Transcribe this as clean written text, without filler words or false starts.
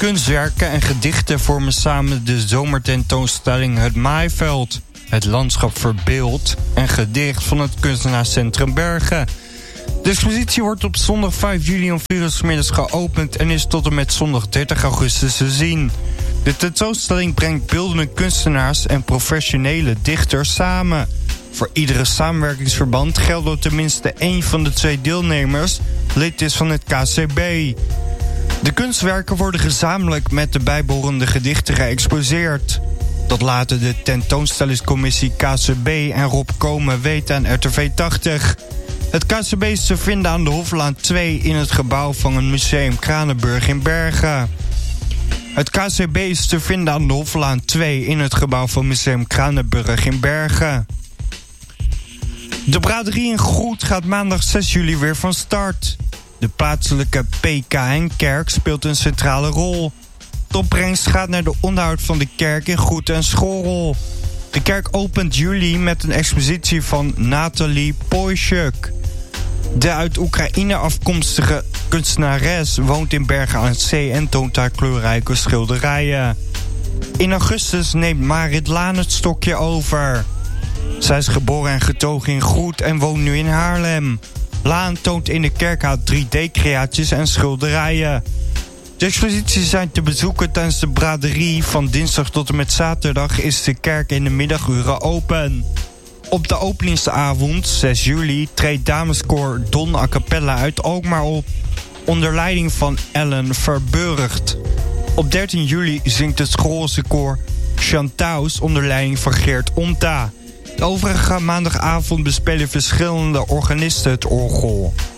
Kunstwerken en gedichten vormen samen de zomertentoonstelling Het Maaiveld. Het landschap verbeeld en gedicht van het kunstenaarscentrum Bergen. De expositie wordt op zondag 5 juli om 4 uur 's middags geopend en is tot en met zondag 30 augustus te zien. De tentoonstelling brengt beeldende kunstenaars en professionele dichters samen. Voor iedere samenwerkingsverband geldt dat tenminste één van de 2 deelnemers lid is van het KCB. De kunstwerken worden gezamenlijk met de bijbehorende gedichten geëxposeerd. Dat laten de tentoonstellingscommissie KCB en Rob Komen weten aan RTV 80. Het KCB is te vinden aan de Hoflaan 2 in het gebouw van het Museum Kranenburg in Bergen. Het KCB is te vinden aan de Hoflaan 2 in het gebouw van Museum Kranenburg in Bergen. De braderie in Groet gaat maandag 6 juli weer van start. De plaatselijke PKN-kerk speelt een centrale rol. De opbrengst gaat naar de onderhoud van de kerk in Groet en Schorrel. De kerk opent juli met een expositie van Nathalie Poychuk. De uit Oekraïne afkomstige kunstenares woont in Bergen aan Zee en toont haar kleurrijke schilderijen. In augustus neemt Marit Laan het stokje over. Zij is geboren en getogen in Groet en woont nu in Haarlem. Laan toont in de kerkhaal 3D-creaties en schilderijen. De exposities zijn te bezoeken tijdens de braderie. Van dinsdag tot en met zaterdag is de kerk in de middaguren open. Op de openingsavond, 6 juli, treedt dameskoor Don A Cappella uit Alkmaar op. Onder leiding van Ellen Verburgt. Op 13 juli zingt het Schoolse koor Chantaus onder leiding van Geert Onta. De overige maandagavond bespelen verschillende organisten het orgel.